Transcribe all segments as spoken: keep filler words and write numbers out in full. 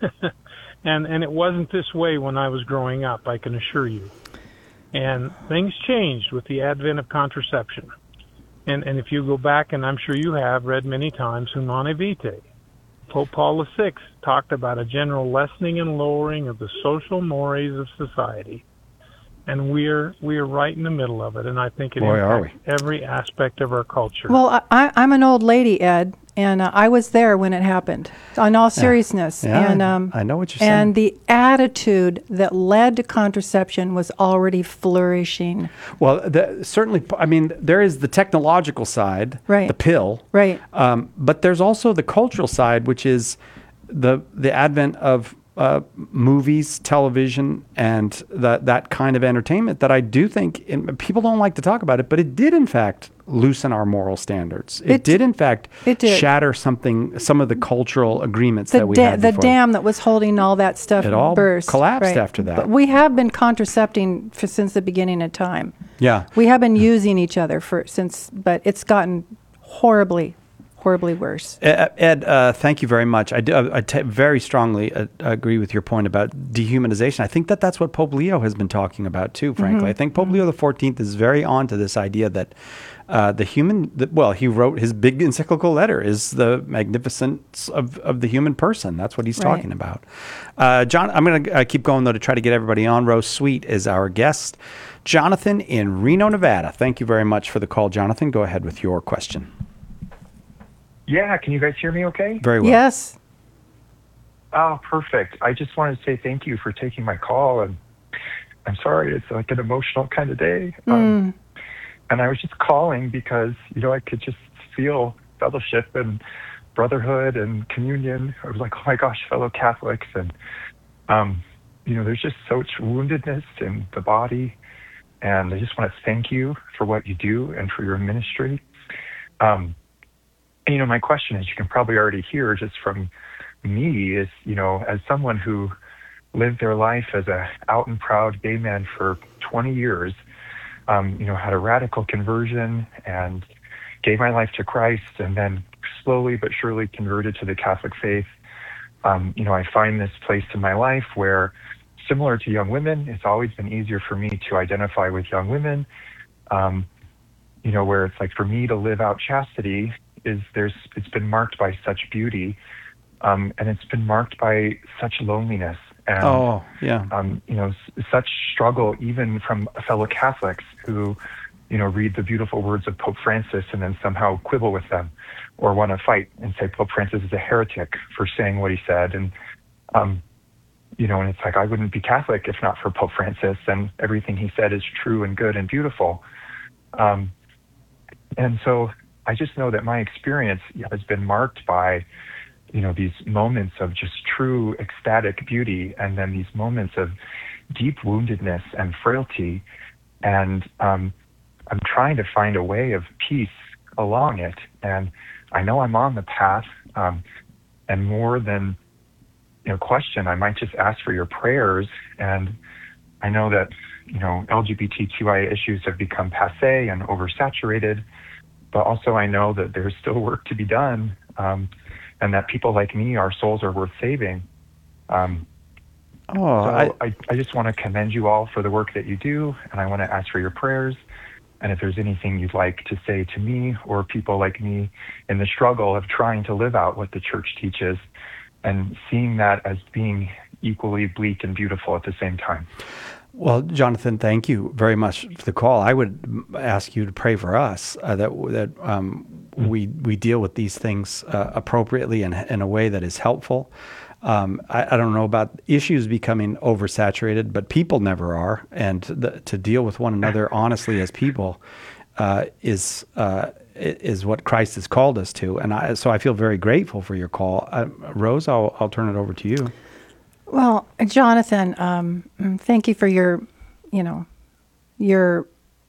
and and it wasn't this way when I was growing up, I can assure you. And things changed with the advent of contraception. And and if you go back, and I'm sure you have read many times, Humanae Vitae, Pope Paul the Sixth talked about a general lessening and lowering of the social mores of society. And we're we're right in the middle of it, and I think it Boy, are impacts every aspect of our culture. Well, I, I- I'm an old lady, Ed, and uh, I was there when it happened. In all seriousness, Yeah, and um, I know what you're saying. And the attitude that led to contraception was already flourishing. Well, the, certainly, I mean, there is the technological side, Right. the pill, Right. Um, but there's also the cultural side, which is the the advent of uh, movies, television, and that that kind of entertainment that I do think in, people don't like to talk about it, but it did in fact loosen our moral standards. It, It- did in fact it did. shatter something, some of the cultural agreements The, that we da- had the before. dam that was holding all that stuff It all burst. collapsed after that. But we have been contracepting for, since the beginning of time. Yeah. We have been using each other for since, but it's gotten horribly, horribly worse. Ed, Ed, uh, thank you very much. I, do, I t- very strongly uh, agree with your point about dehumanization. I think that that's what Pope Leo has been talking about too, frankly. I think Pope Leo the fourteenth is very on to this idea that uh, the human, the, well, he wrote his big encyclical letter is the magnificence of, of the human person. That's what he's Right. talking about. Uh, John, I'm going to uh, keep going, though, to try to get everybody on. Rose Sweet is our guest. Jonathan in Reno, Nevada. Thank you very much for the call, Jonathan. Go ahead with your question. Yeah, can you guys hear me okay? Very well. Yes. Oh, perfect. I just wanted to say thank you for taking my call. And I'm sorry, it's like an emotional kind of day. Um, and I was just calling because, you know, I could just feel fellowship and brotherhood and communion. I was like, oh my gosh, fellow Catholics. And, um, you know, there's just such woundedness in the body. And I just want to thank you for what you do and for your ministry. Um, and, you know, my question, as you can probably already hear just from me, is, you know, as someone who lived their life as a out and proud gay man for twenty years, um, you know, had a radical conversion and gave my life to Christ, and then slowly but surely converted to the Catholic faith. Um, you know, I find this place in my life where, similar to young women, it's always been easier for me to identify with young women. Um, you know, where it's like for me to live out chastity is there's it's been marked by such beauty, um, and it's been marked by such loneliness and Oh, yeah. um, you know s- such struggle even from fellow Catholics who, you know, read the beautiful words of Pope Francis and then somehow quibble with them or want to fight and say Pope Francis is a heretic for saying what he said. And, um, you know, and it's like, I wouldn't be Catholic if not for Pope Francis, and everything he said is true and good and beautiful. Um, and so I just know that my experience has been marked by, you know, these moments of just true ecstatic beauty and then these moments of deep woundedness and frailty. And, um, I'm trying to find a way of peace along it. And I know I'm on the path, um, and more than, you know, question, I might just ask for your prayers. And I know that, you know, L G B T Q I A issues have become passé and oversaturated, but also I know that there's still work to be done, um, and that people like me, our souls are worth saving. Um, Oh, so I, I, I just want to commend you all for the work that you do, and I want to ask for your prayers. And if there's anything you'd like to say to me or people like me in the struggle of trying to live out what the church teaches and seeing that as being equally bleak and beautiful at the same time. Well, Jonathan, thank you very much for the call. I would m- ask you to pray for us uh, that that um, we we deal with these things uh, appropriately and in a way that is helpful. Um, I, I don't know about issues becoming oversaturated, but people never are, and the, to deal with one another honestly as people uh, is uh, is what Christ has called us to. And I, so I feel very grateful for your call, uh, Rose. I'll I'll turn it over to you. Well, Jonathan, um, thank you for your, you know, your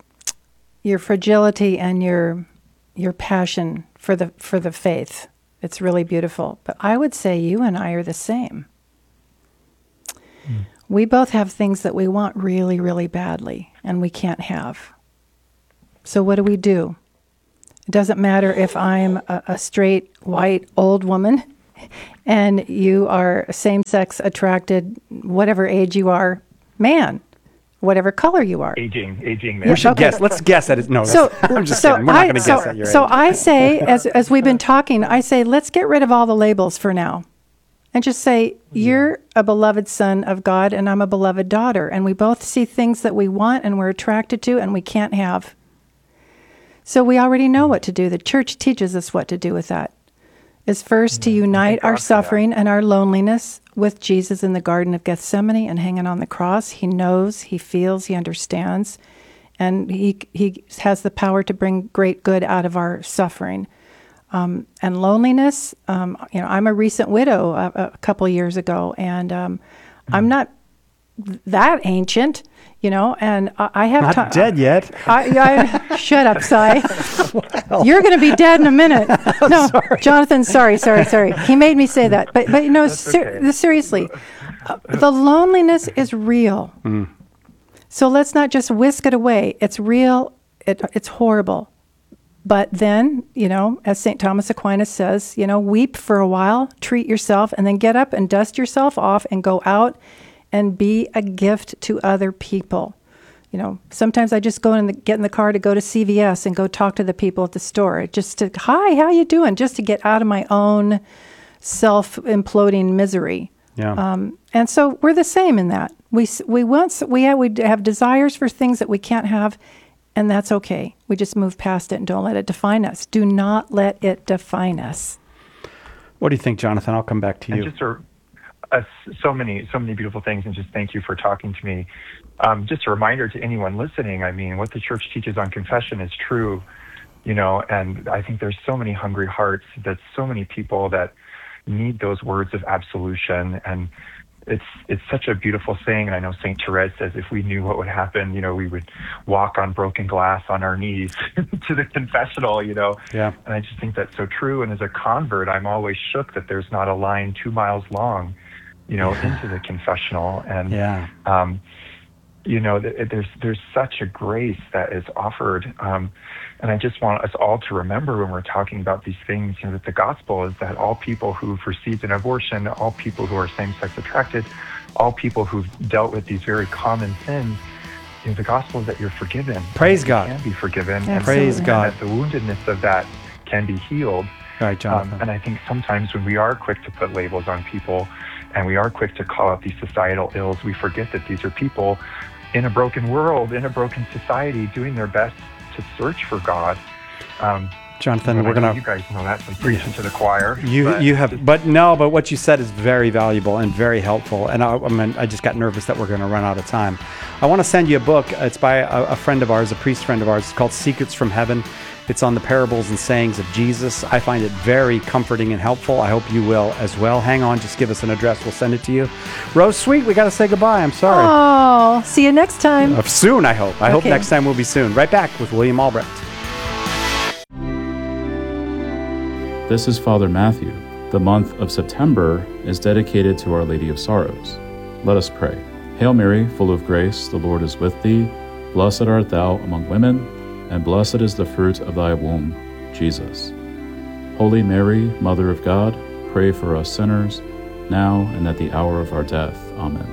your fragility and your your passion for the for the faith. It's really beautiful. But I would say you and I are the same. Mm. We both have things that we want really, really badly, and we can't have. So what do we do? It doesn't matter if I'm a, a straight, white, old woman and you are same-sex attracted, whatever age you are, man, whatever color you are. Aging, aging We man. should Okay. guess. Let's guess at it. No, So, I'm just so kidding. We're not I, going to so, guess at your so age. I say, as as we've been talking, I say, let's get rid of all the labels for now, and just say, you're a beloved son of God, and I'm a beloved daughter, and we both see things that we want and we're attracted to, and we can't have. So we already know what to do. The church teaches us what to do with that. Is first to unite Thank our God for that. suffering and our loneliness with Jesus in the Garden of Gethsemane and hanging on the cross. He knows, he feels, he understands, and he he has the power to bring great good out of our suffering. Um, and loneliness, um, you know, I'm a recent widow a, a couple years ago, and um, I'm not that ancient, you know, and I, I have Not ti- dead yet. I, I, shut up, Cy. You're going to be dead in a minute. No, sorry. Jonathan, sorry, sorry, sorry. He made me say that. But, but you know, ser- okay. seriously, uh, the loneliness is real. Mm. So let's not just whisk it away. It's real. It, it's horrible. But then, you know, as Saint Thomas Aquinas says, you know, weep for a while, treat yourself, and then get up and dust yourself off and go out and be a gift to other people. You know, sometimes I just go in the, get in the car to go to C V S and go talk to the people at the store, just to, hi, how you doing? Just to get out of my own self-imploding misery. Yeah. Um, and so we're the same in that. We s- we want we have we have desires for things that we can't have, and that's okay. We just move past it and don't let it define us. Do not let it define us. What do you think, Jonathan? I'll come back to And you. just a, a, so many, so many beautiful things, and just thank you for talking to me. Um, just a reminder to anyone listening. I mean, what the church teaches on confession is true, you know. And I think there's so many hungry hearts. That so many people that need those words of absolution, and it's it's such a beautiful thing. And I know Saint Therese says if we knew what would happen, you know, we would walk on broken glass on our knees to the confessional, you know. Yeah. And I just think that's so true. And as a convert, I'm always shook that there's not a line two miles long, you know, into the confessional. And, Yeah. um, you know, th- there's there's such a grace that is offered. Um, and I just want us all to remember when we're talking about these things, you know, that the gospel is that all people who've received an abortion, all people who are same-sex attracted, all people who've dealt with these very common sins, you know, the gospel is that you're forgiven. Praise You God. can be forgiven. Absolutely. And, Praise and God. that the woundedness of that can be healed. All right, Jonathan. Um, and I think sometimes when we are quick to put labels on people and we are quick to call out these societal ills, we forget that these are people in a broken world, in a broken society, doing their best to search for God. Um, Jonathan, but we're I know going you to... guys know that, like preaching to the choir. You but you have, just- but no, but what you said is very valuable and very helpful. And I, I mean, I just got nervous that we're going to run out of time. I want to send you a book. It's by a, a friend of ours, a priest friend of ours. It's called Secrets from Heaven. It's on the parables and sayings of Jesus. I find it very comforting and helpful. I hope you will as well. Hang on, just give us an address. We'll send it to you. Rose Sweet, we got to say goodbye. I'm sorry. Oh, see you next time. Uh, soon, I hope. I hope Okay. next time we'll be soon. Right back with William Albrecht. This is Father Matthew. The month of September is dedicated to Our Lady of Sorrows. Let us pray. Hail Mary, full of grace, the Lord is with thee. Blessed art thou among women, and blessed is the fruit of thy womb, Jesus. Holy Mary, Mother of God, pray for us sinners, now and at the hour of our death. Amen.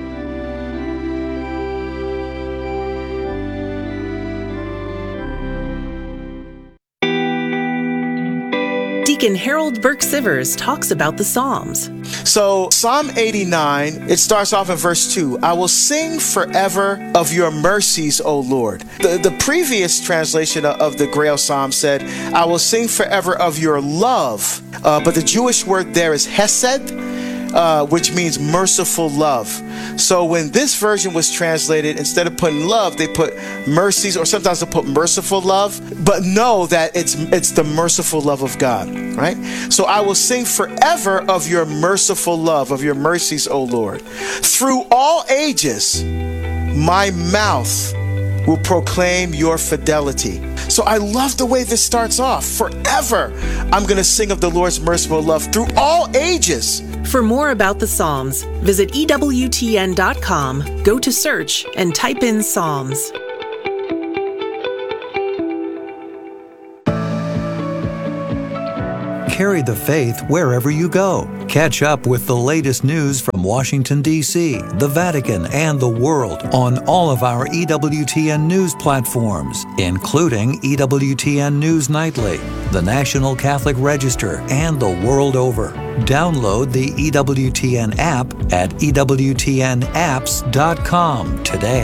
Deacon Harold Burke Sivers talks about the Psalms. So Psalm eighty-nine, it starts off in verse two. I will sing forever of your mercies, O Lord. The, the previous translation of the Grail Psalm said, I will sing forever of your love. Uh, but the Jewish word there is hesed, uh, which means merciful love. So when this version was translated, instead of putting love, they put mercies, or sometimes they put merciful love. But know that it's it's the merciful love of God, right? So I will sing forever of your merciful love, of your mercies, O Lord. Through all ages, my mouth will proclaim your fidelity. So I love the way this starts off. Forever, I'm going to sing of the Lord's merciful love through all ages. For more about the Psalms, visit E W T N dot com, go to search, and type in Psalms. carry the faith wherever you go. Catch up with the latest news from Washington, D C, the Vatican, and the world on all of our E W T N news platforms, including E W T N News Nightly, the National Catholic Register, and the world over. Download the E W T N app at E W T N apps dot com today.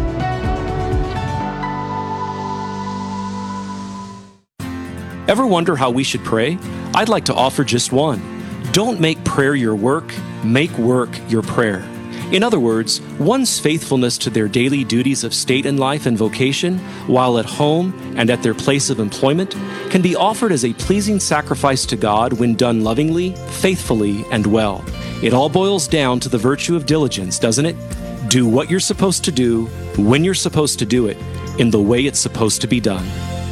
Ever wonder how we should pray? I'd like to offer just one. Don't make prayer your work, make work your prayer. In other words, one's faithfulness to their daily duties of state and life and vocation, while at home and at their place of employment, can be offered as a pleasing sacrifice to God when done lovingly, faithfully, and well. It all boils down to the virtue of diligence, doesn't it? Do what you're supposed to do, when you're supposed to do it, in the way it's supposed to be done.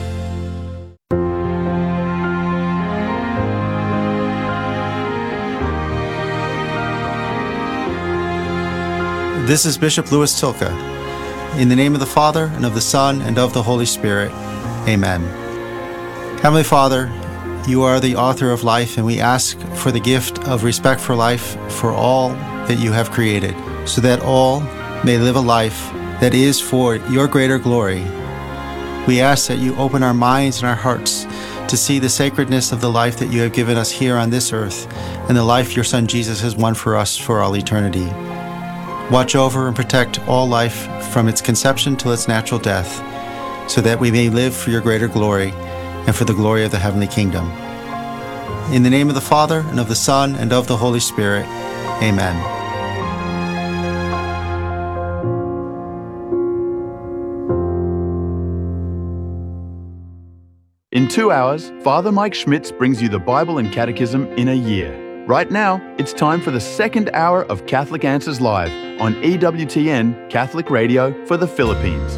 This is Bishop Louis Tilka. In the name of the Father, and of the Son, and of the Holy Spirit. Amen. Heavenly Father, you are the author of life, and we ask for the gift of respect for life for all that you have created, so that all may live a life that is for your greater glory. We ask that you open our minds and our hearts to see the sacredness of the life that you have given us here on this earth, and the life your Son Jesus has won for us for all eternity. Watch over and protect all life from its conception till its natural death, so that we may live for your greater glory and for the glory of the heavenly kingdom. In the name of the Father, and of the Son, and of the Holy Spirit. Amen. In two hours, Father Mike Schmitz brings you the Bible and Catechism in a year. Right now, it's time for the second hour of Catholic Answers Live on E W T N Catholic Radio for the Philippines.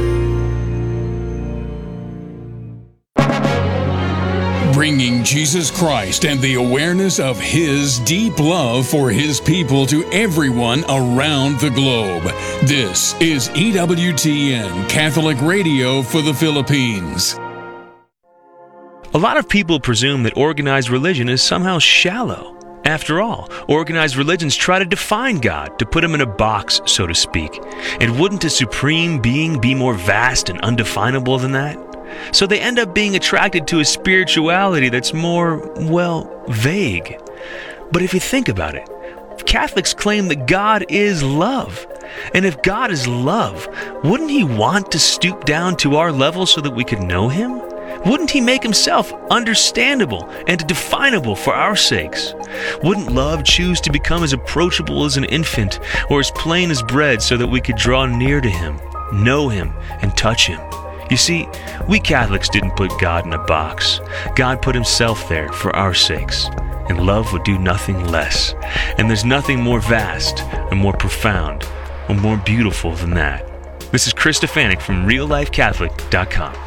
Bringing Jesus Christ and the awareness of His deep love for His people to everyone around the globe. This is E W T N Catholic Radio for the Philippines. A lot of people presume that organized religion is somehow shallow. After all, organized religions try to define God, to put him in a box, so to speak. And wouldn't a supreme being be more vast and undefinable than that? So they end up being attracted to a spirituality that's more, well, vague. But if you think about it, Catholics claim that God is love. And if God is love, wouldn't He want to stoop down to our level so that we could know Him? Wouldn't He make Himself understandable and definable for our sakes? Wouldn't love choose to become as approachable as an infant or as plain as bread so that we could draw near to Him, know Him, and touch Him? You see, we Catholics didn't put God in a box. God put Himself there for our sakes, and love would do nothing less. And there's nothing more vast and more profound or more beautiful than that. This is Chris Stefanik from real life catholic dot com.